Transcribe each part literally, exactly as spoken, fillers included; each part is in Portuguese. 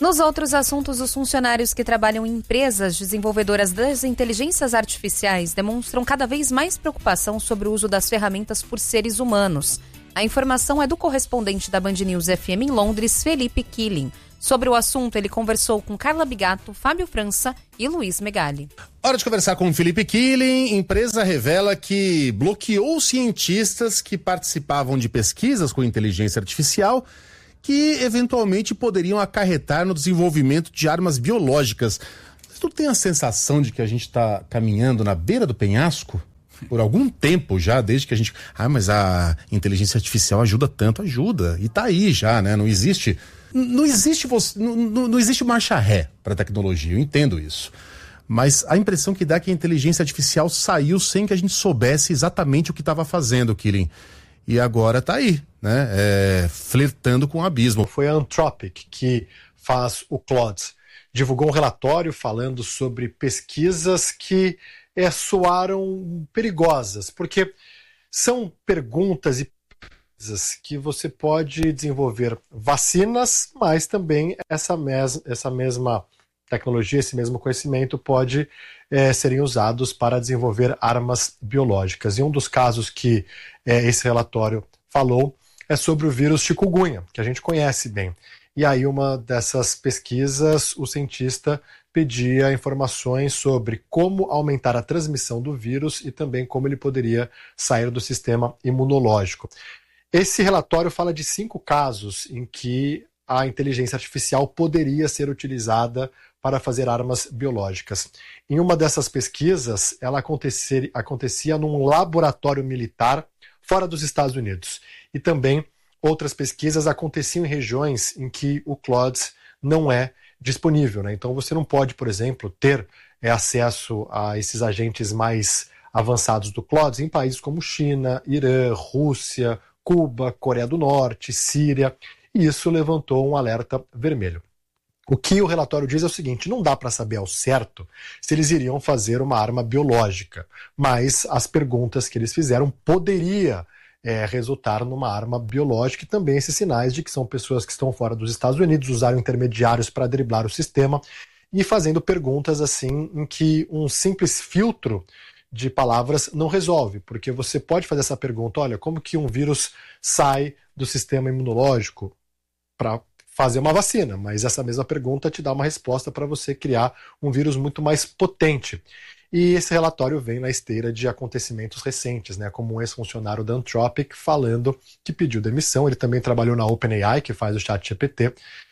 Nos outros assuntos, os funcionários que trabalham em empresas desenvolvedoras das inteligências artificiais demonstram cada vez mais preocupação sobre o uso das ferramentas por seres humanos. A informação é do correspondente da Band News F M em Londres, Felipe Killing. Sobre o assunto, ele conversou com Carla Bigato, Fábio França e Luiz Megali. Hora de conversar com o Felipe Killing. Empresa revela que bloqueou cientistas que participavam de pesquisas com inteligência artificial que eventualmente poderiam acarretar no desenvolvimento de armas biológicas. Mas tu tem a sensação de que a gente está caminhando na beira do penhasco? Por algum tempo já, desde que a gente... Ah, mas a inteligência artificial ajuda tanto, ajuda. E tá aí já, né? Não existe... Não existe, você, não, não, não existe marcha ré para a tecnologia, eu entendo isso. Mas a impressão que dá é que a inteligência artificial saiu sem que a gente soubesse exatamente o que estava fazendo, Killing. E agora tá aí, né? É, flertando com o abismo. Foi a Anthropic que faz o Claude. Divulgou um relatório falando sobre pesquisas que é, soaram perigosas, porque são perguntas e pesquisas que você pode desenvolver vacinas, mas também essa, mes- essa mesma tecnologia, esse mesmo conhecimento pode é, serem usados para desenvolver armas biológicas. E um dos casos que é, esse relatório falou é sobre o vírus chikungunya, que a gente conhece bem. E aí uma dessas pesquisas, o cientista pedia informações sobre como aumentar a transmissão do vírus e também como ele poderia sair do sistema imunológico. Esse relatório fala de cinco casos em que a inteligência artificial poderia ser utilizada para fazer armas biológicas. Em uma dessas pesquisas, ela acontecia, acontecia num laboratório militar fora dos Estados Unidos. E também outras pesquisas aconteciam em regiões em que o Claude não é disponível, né? Então você não pode, por exemplo, ter é, acesso a esses agentes mais avançados do Claude em países como China, Irã, Rússia, Cuba, Coreia do Norte, Síria. E isso levantou um alerta vermelho. O que o relatório diz é o seguinte: não dá para saber ao certo se eles iriam fazer uma arma biológica, mas as perguntas que eles fizeram poderia é, resultar numa arma biológica, e também esses sinais de que são pessoas que estão fora dos Estados Unidos, usaram intermediários para driblar o sistema e fazendo perguntas assim em que um simples filtro de palavras não resolve, porque você pode fazer essa pergunta: olha, como que um vírus sai do sistema imunológico para fazer uma vacina, mas essa mesma pergunta te dá uma resposta para você criar um vírus muito mais potente. E esse relatório vem na esteira de acontecimentos recentes, né, como um ex-funcionário da Anthropic falando que pediu demissão. Ele também trabalhou na OpenAI, que faz o ChatGPT,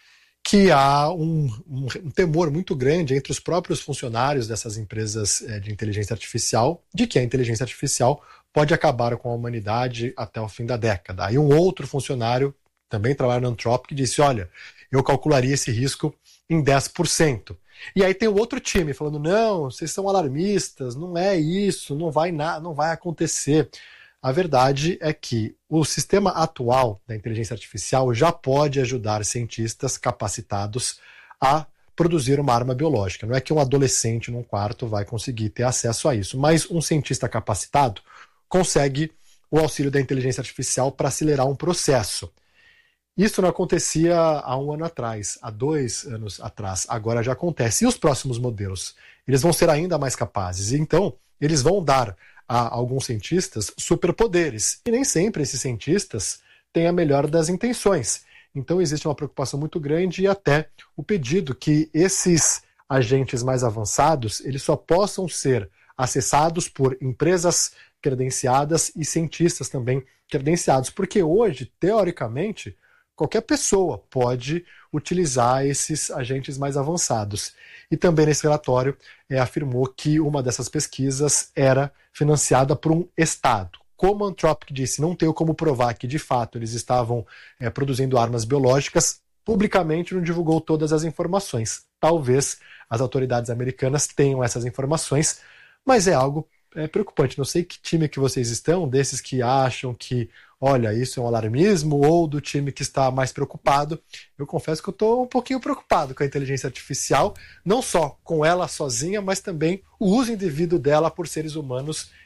que há um, um, um temor muito grande entre os próprios funcionários dessas empresas é, de inteligência artificial, de que a inteligência artificial pode acabar com a humanidade até o fim da década. Aí um outro funcionário também trabalha na Anthropic, disse, olha, eu calcularia esse risco em dez por cento. E aí tem o outro time falando, não, vocês são alarmistas, não é isso, não vai, na, não vai acontecer. A verdade é que o sistema atual da inteligência artificial já pode ajudar cientistas capacitados a produzir uma arma biológica. Não é que um adolescente num quarto vai conseguir ter acesso a isso, mas um cientista capacitado consegue o auxílio da inteligência artificial para acelerar um processo. Isso não acontecia há um ano atrás, há dois anos atrás, agora já acontece. E os próximos modelos? Eles vão ser ainda mais capazes. Então, eles vão dar a alguns cientistas superpoderes. E nem sempre esses cientistas têm a melhor das intenções. Então, existe uma preocupação muito grande e até o pedido que esses agentes mais avançados eles só possam ser acessados por empresas credenciadas e cientistas também credenciados. Porque hoje, teoricamente, qualquer pessoa pode utilizar esses agentes mais avançados. E também nesse relatório é, afirmou que uma dessas pesquisas era financiada por um Estado. Como a Anthropic disse, não tem como provar que de fato eles estavam é, produzindo armas biológicas, publicamente não divulgou todas as informações. Talvez as autoridades americanas tenham essas informações, mas é algo é, preocupante. Não sei que time que vocês estão, desses que acham que olha, isso é um alarmismo, ou do time que está mais preocupado. Eu confesso que eu estou um pouquinho preocupado com a inteligência artificial, não só com ela sozinha, mas também o uso indevido dela por seres humanos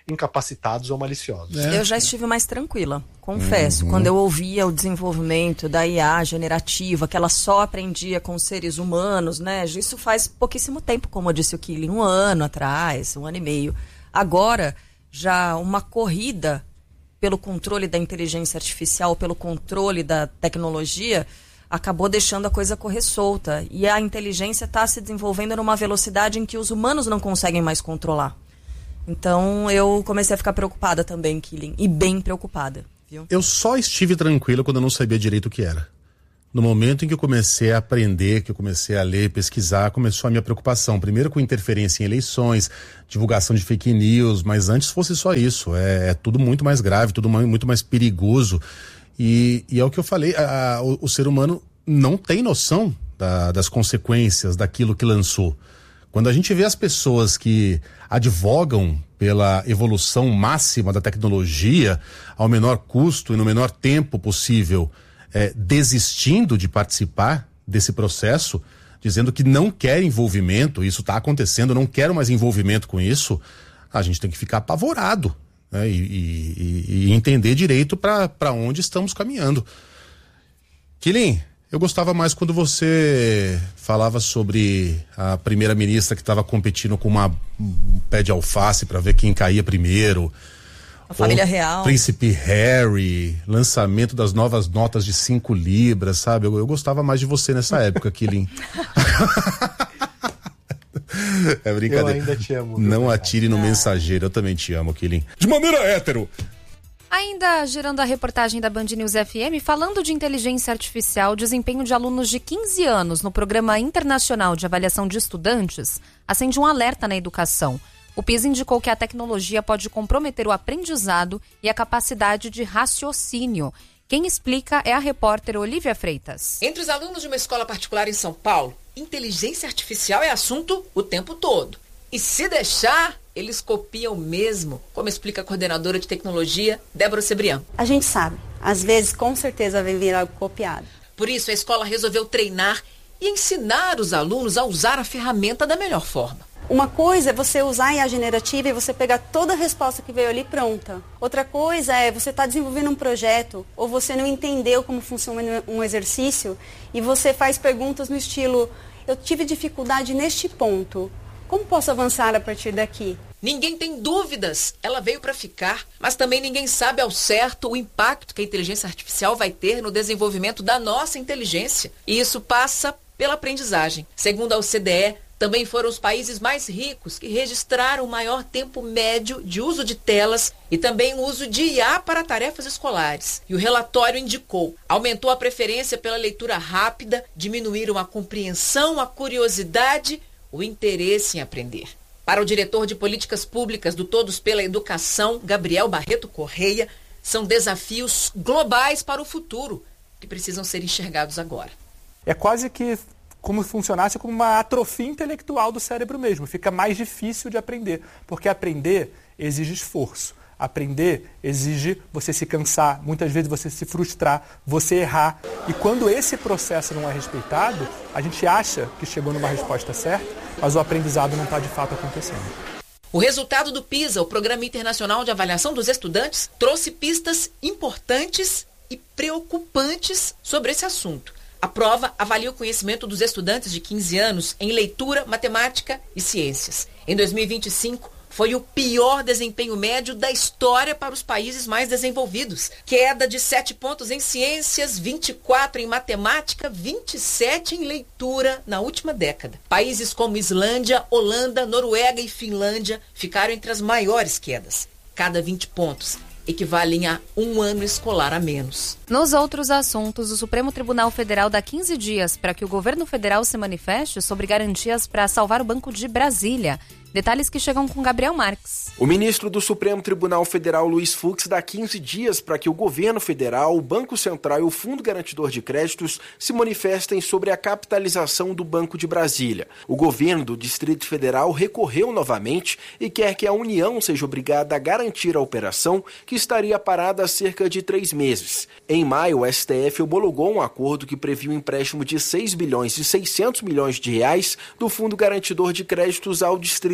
incapacitados ou maliciosos. É. Eu já estive mais tranquila, confesso. Uhum. Quando eu ouvia o desenvolvimento da I A generativa, que ela só aprendia com os seres humanos, né? Isso faz pouquíssimo tempo, como eu disse o Killing, um ano atrás, um ano e meio. Agora, já uma corrida pelo controle da inteligência artificial, pelo controle da tecnologia, acabou deixando a coisa correr solta. E a inteligência está se desenvolvendo numa velocidade em que os humanos não conseguem mais controlar. Então eu comecei a ficar preocupada também, Killing, e bem preocupada. Viu? Eu só estive tranquilo quando eu não sabia direito o que era. No momento em que eu comecei a aprender, que eu comecei a ler, pesquisar, começou a minha preocupação. Primeiro com interferência em eleições, divulgação de fake news, mas antes fosse só isso. É, é tudo muito mais grave, tudo muito mais perigoso. E, e é o que eu falei, a, a, o, o ser humano não tem noção da, das consequências daquilo que lançou. Quando a gente vê as pessoas que advogam pela evolução máxima da tecnologia ao menor custo e no menor tempo possível, é, desistindo de participar desse processo, dizendo que não quer envolvimento, isso está acontecendo, não quero mais envolvimento com isso, a gente tem que ficar apavorado, né, e, e, e entender direito para onde estamos caminhando. Killing, eu gostava mais quando você falava sobre a primeira-ministra que estava competindo com uma, um pé de alface para ver quem caía primeiro. A família real. Príncipe Harry, lançamento das novas notas de cinco libras, sabe? Eu, eu gostava mais de você nessa época, Killing. É brincadeira. Eu ainda te amo. Não atire no mensageiro, eu também te amo, Killing. De maneira hétero. Ainda gerando a reportagem da Band News F M, falando de inteligência artificial, o desempenho de alunos de quinze anos no Programa Internacional de Avaliação de Estudantes acende um alerta na educação. O PISA indicou que a tecnologia pode comprometer o aprendizado e a capacidade de raciocínio. Quem explica é a repórter Olivia Freitas. Entre os alunos de uma escola particular em São Paulo, inteligência artificial é assunto o tempo todo. E se deixar, eles copiam mesmo, como explica a coordenadora de tecnologia, Débora Cebrián. A gente sabe, às vezes com certeza vai vir algo copiado. Por isso a escola resolveu treinar e ensinar os alunos a usar a ferramenta da melhor forma. Uma coisa é você usar a I A generativa e você pegar toda a resposta que veio ali pronta. Outra coisa é você estar tá desenvolvendo um projeto ou você não entendeu como funciona um exercício e você faz perguntas no estilo: eu tive dificuldade neste ponto, como posso avançar a partir daqui? Ninguém tem dúvidas, ela veio para ficar, mas também ninguém sabe ao certo o impacto que a inteligência artificial vai ter no desenvolvimento da nossa inteligência. E isso passa pela aprendizagem. Segundo a O C D E, também foram os países mais ricos que registraram o maior tempo médio de uso de telas e também o uso de I A para tarefas escolares. E o relatório indicou: aumentou a preferência pela leitura rápida, diminuíram a compreensão, a curiosidade, o interesse em aprender. Para o diretor de políticas públicas do Todos pela Educação, Gabriel Barreto Correia, são desafios globais para o futuro que precisam ser enxergados agora. É quase que como se funcionasse como uma atrofia intelectual do cérebro mesmo. Fica mais difícil de aprender, porque aprender exige esforço. Aprender exige você se cansar, muitas vezes você se frustrar, você errar. E quando esse processo não é respeitado, a gente acha que chegou numa resposta certa, mas o aprendizado não está de fato acontecendo. O resultado do PISA, o Programa Internacional de Avaliação dos Estudantes, trouxe pistas importantes e preocupantes sobre esse assunto. A prova avalia o conhecimento dos estudantes de quinze anos em leitura, matemática e ciências. Em dois mil e vinte e cinco, foi o pior desempenho médio da história para os países mais desenvolvidos. Queda de sete pontos em ciências, vinte e quatro em matemática, vinte e sete em leitura na última década. Países como Islândia, Holanda, Noruega e Finlândia ficaram entre as maiores quedas. Cada vinte pontos equivalem a um ano escolar a menos. Nos outros assuntos, o Supremo Tribunal Federal dá quinze dias para que o governo federal se manifeste sobre garantias para salvar o Banco de Brasília. Detalhes que chegam com Gabriel Marques. O ministro do Supremo Tribunal Federal, Luiz Fux, dá quinze dias para que o governo federal, o Banco Central e o Fundo Garantidor de Créditos se manifestem sobre a capitalização do Banco de Brasília. O governo do Distrito Federal recorreu novamente e quer que a União seja obrigada a garantir a operação, que estaria parada há cerca de três meses. Em maio, o S T F homologou um acordo que previa um empréstimo de seis bilhões e seiscentos milhões de reais do Fundo Garantidor de Créditos ao Distrito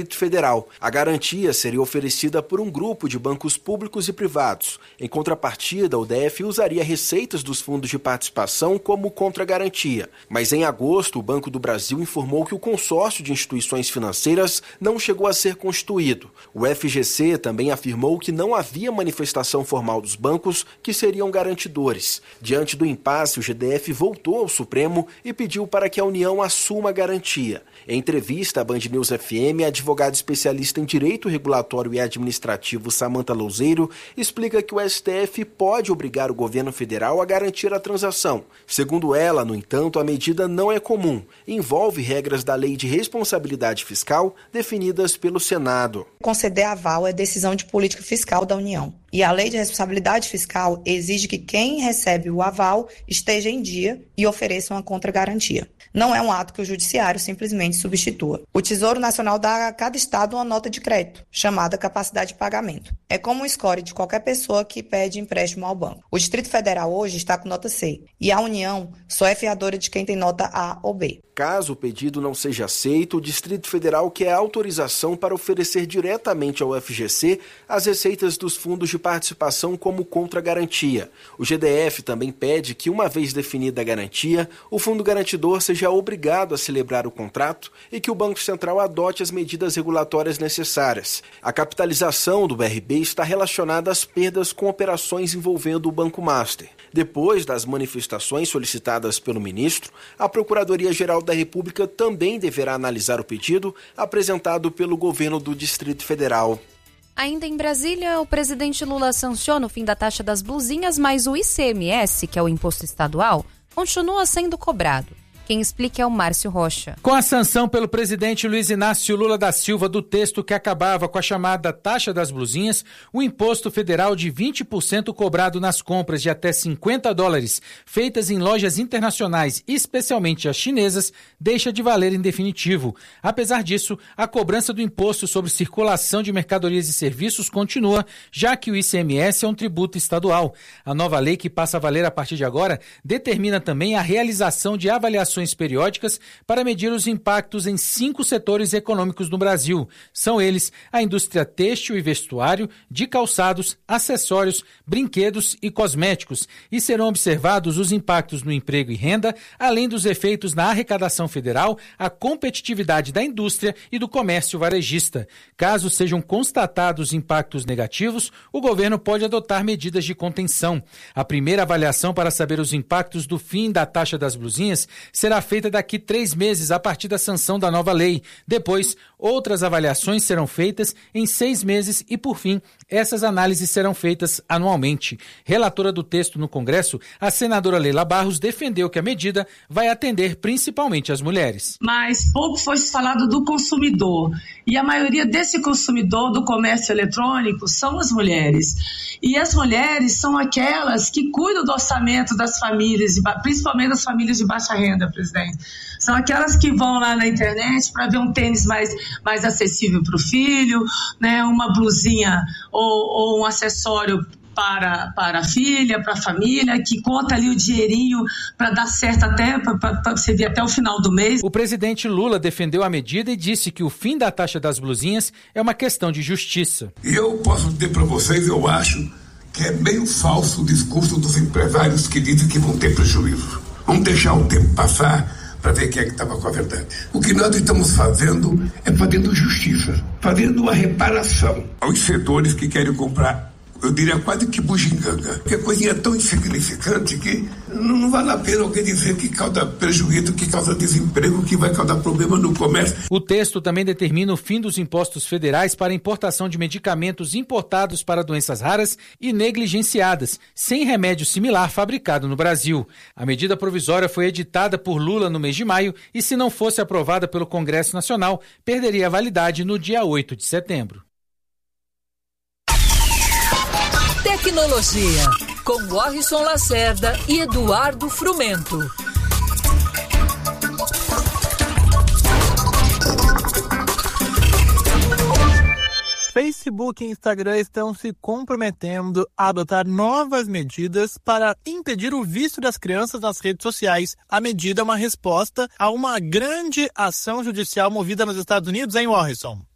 Distrito Federal. A garantia seria oferecida por um grupo de bancos públicos e privados. Em contrapartida, o D F usaria receitas dos fundos de participação como contragarantia. Mas em agosto, o Banco do Brasil informou que o consórcio de instituições financeiras não chegou a ser constituído. O F G C também afirmou que não havia manifestação formal dos bancos que seriam garantidores. Diante do impasse, o G D F voltou ao Supremo e pediu para que a União assuma a garantia. Em entrevista à Band News F M, a advogada especialista em Direito Regulatório e Administrativo Samantha Louzeiro explica que o S T F pode obrigar o governo federal a garantir a transação. Segundo ela, no entanto, a medida não é comum. Envolve regras da Lei de Responsabilidade Fiscal definidas pelo Senado. Conceder aval é decisão de política fiscal da União. E a Lei de Responsabilidade Fiscal exige que quem recebe o aval esteja em dia e ofereça uma contragarantia. Não é um ato que o judiciário simplesmente substitua. O Tesouro Nacional dá a cada estado uma nota de crédito, chamada capacidade de pagamento. É como um score de qualquer pessoa que pede empréstimo ao banco. O Distrito Federal hoje está com nota C e a União só é fiadora de quem tem nota A ou B. Caso o pedido não seja aceito, o Distrito Federal quer autorização para oferecer diretamente ao F G C as receitas dos fundos de participação como contragarantia. O G D F também pede que, uma vez definida a garantia, o fundo garantidor seja obrigado a celebrar o contrato e que o Banco Central adote as medidas regulatórias necessárias. A capitalização do B R B está relacionada às perdas com operações envolvendo o Banco Master. Depois das manifestações solicitadas pelo ministro, a Procuradoria-Geral da República também deverá analisar o pedido apresentado pelo governo do Distrito Federal. Ainda em Brasília, o presidente Lula sanciona o fim da taxa das blusinhas, mas o I C M S, que é o imposto estadual, continua sendo cobrado. Quem explica é o Márcio Rocha. Com a sanção pelo presidente Luiz Inácio Lula da Silva do texto que acabava com a chamada taxa das blusinhas, o imposto federal de vinte por cento cobrado nas compras de até cinquenta dólares feitas em lojas internacionais, especialmente as chinesas, deixa de valer em definitivo. Apesar disso, a cobrança do imposto sobre circulação de mercadorias e serviços continua, já que o I C M S é um tributo estadual. A nova lei, que passa a valer a partir de agora, determina também a realização de avaliações periódicas para medir os impactos em cinco setores econômicos no Brasil. São eles a indústria têxtil e vestuário, de calçados, acessórios, brinquedos e cosméticos, e serão observados os impactos no emprego e renda, além dos efeitos na arrecadação federal, a competitividade da indústria e do comércio varejista. Caso sejam constatados impactos negativos, o governo pode adotar medidas de contenção. A primeira avaliação para saber os impactos do fim da taxa das blusinhas será feita daqui três meses a partir da sanção da nova lei. Depois, outras avaliações serão feitas em seis meses e, por fim, essas análises serão feitas anualmente. Relatora do texto no Congresso, a senadora Leila Barros defendeu que a medida vai atender principalmente as mulheres. Mas pouco foi falado do consumidor. E a maioria desse consumidor do comércio eletrônico são as mulheres. E as mulheres são aquelas que cuidam do orçamento das famílias, principalmente das famílias de baixa renda, presidente. São aquelas que vão lá na internet para ver um tênis mais, mais acessível para o filho, né, uma blusinha ou, ou um acessório para, para a filha, para a família, que conta ali o dinheirinho para dar certo até, para você ver até o final do mês. O presidente Lula defendeu a medida e disse que o fim da taxa das blusinhas é uma questão de justiça. E eu posso dizer para vocês, eu acho que é meio falso o discurso dos empresários que dizem que vão ter prejuízo. Vamos deixar o tempo passar para ver quem é que estava com a verdade. O que nós estamos fazendo é fazendo justiça, fazendo uma reparação aos setores que querem comprar, eu diria quase que bugiganga, porque a coisinha é tão insignificante que não, não vale a pena alguém dizer que causa prejuízo, que causa desemprego, que vai causar problema no comércio. O texto também determina o fim dos impostos federais para importação de medicamentos importados para doenças raras e negligenciadas, sem remédio similar fabricado no Brasil. A medida provisória foi editada por Lula no mês de maio e, se não fosse aprovada pelo Congresso Nacional, perderia a validade no dia oito de setembro. Tecnologia, com Warrison Lacerda e Eduardo Frumento. Facebook e Instagram estão se comprometendo a adotar novas medidas para impedir o vício das crianças nas redes sociais. A medida é uma resposta a uma grande ação judicial movida nos Estados Unidos, em Warrison.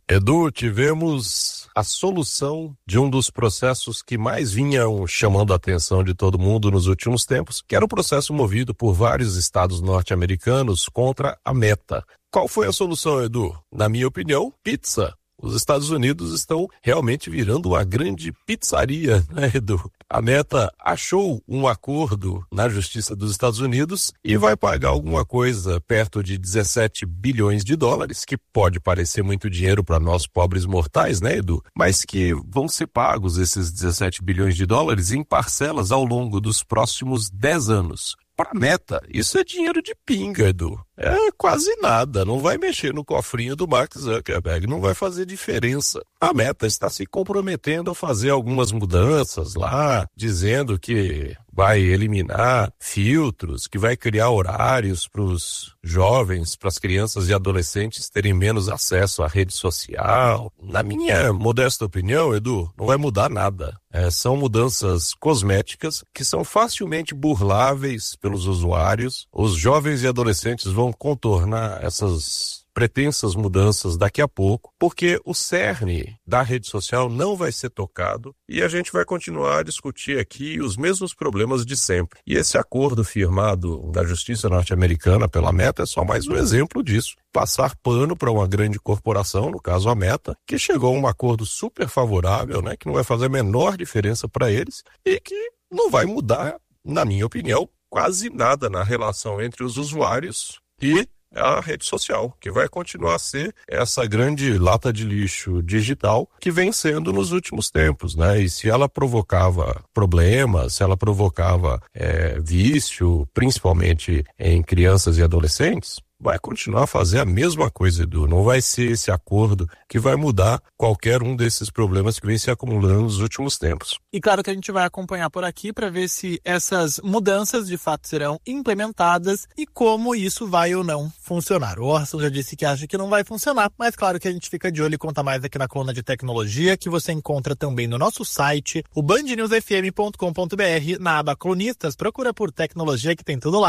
Edu, tivemos a solução de um dos processos que mais vinham chamando a atenção de todo mundo nos últimos tempos, que era o processo movido por vários estados norte-americanos contra a Meta. Qual foi a solução, Edu? Na minha opinião, pizza. Os Estados Unidos estão realmente virando uma grande pizzaria, né, Edu? A Meta achou um acordo na Justiça dos Estados Unidos e vai pagar alguma coisa perto de dezessete bilhões de dólares, que pode parecer muito dinheiro para nós pobres mortais, né, Edu? Mas que vão ser pagos esses dezessete bilhões de dólares em parcelas ao longo dos próximos dez anos. Para a Meta, isso é dinheiro de pinga, Edu. É quase nada, não vai mexer no cofrinho do Mark Zuckerberg, não vai fazer diferença. A Meta está se comprometendo a fazer algumas mudanças lá, dizendo que vai eliminar filtros, que vai criar horários para os jovens, para as crianças e adolescentes terem menos acesso à rede social. Na minha modesta opinião, Edu, não vai mudar nada. É, são mudanças cosméticas que são facilmente burláveis pelos usuários. Os jovens e adolescentes vão contornar essas pretensas mudanças daqui a pouco, porque o cerne da rede social não vai ser tocado e a gente vai continuar a discutir aqui os mesmos problemas de sempre. E esse acordo firmado da Justiça norte-americana pela Meta é só mais um exemplo disso. Passar pano para uma grande corporação, no caso a Meta, que chegou a um acordo super favorável, né, que não vai fazer a menor diferença para eles e que não vai mudar, na minha opinião, quase nada na relação entre os usuários e a rede social, que vai continuar a ser essa grande lata de lixo digital que vem sendo nos últimos tempos, né? E se ela provocava problemas, se ela provocava é, vício, principalmente em crianças e adolescentes, vai continuar a fazer a mesma coisa, Edu. Não vai ser esse acordo que vai mudar qualquer um desses problemas que vem se acumulando nos últimos tempos. E claro que a gente vai acompanhar por aqui para ver se essas mudanças de fato serão implementadas e como isso vai ou não funcionar. O Orson já disse que acha que não vai funcionar, mas claro que a gente fica de olho e conta mais aqui na coluna de tecnologia, que você encontra também no nosso site, o band news f m ponto com ponto b r, na aba Cronistas. Procura por tecnologia que tem tudo lá.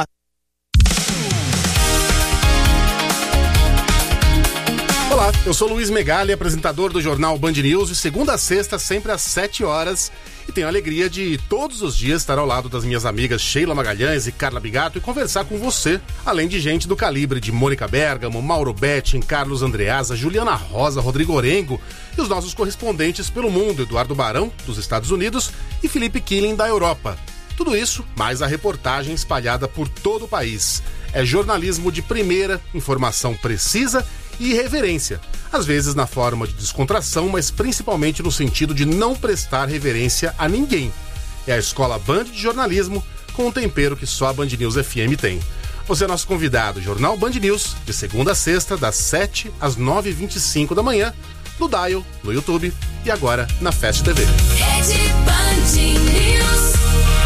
Olá, eu sou Luiz Megali, apresentador do jornal Band News, de segunda a sexta, sempre às sete horas, e tenho a alegria de todos os dias estar ao lado das minhas amigas Sheila Magalhães e Carla Bigato e conversar com você, além de gente do calibre de Mônica Bergamo, Mauro Betting, Carlos Andreasa, Juliana Rosa, Rodrigo Orengo e os nossos correspondentes pelo mundo, Eduardo Barão, dos Estados Unidos, e Felipe Killing, da Europa. Tudo isso, mais a reportagem espalhada por todo o país. É jornalismo de primeira, informação precisa e irreverência, às vezes na forma de descontração, mas principalmente no sentido de não prestar reverência a ninguém. É a Escola Band de Jornalismo, com um tempero que só a Band News F M tem. Você é nosso convidado, Jornal Band News, de segunda a sexta, das sete às nove e vinte e cinco da manhã, no Dial, no YouTube e agora na Fast T V. Rede Band News.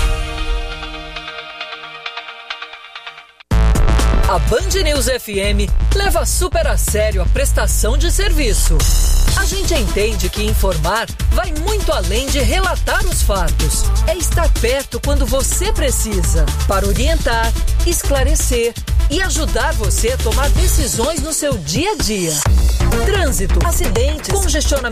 A Band News F M leva super a sério a prestação de serviço. A gente entende que informar vai muito além de relatar os fatos. É estar perto quando você precisa, para orientar, esclarecer e ajudar você a tomar decisões no seu dia a dia. Trânsito, acidentes, congestionamento